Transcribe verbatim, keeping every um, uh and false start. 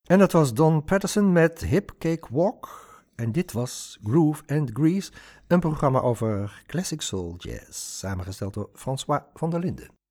En dat was Don Patterson met Hip Cake Walk. En dit was Groove and Grease, een programma over classic soul jazz, samengesteld door François van der Linden.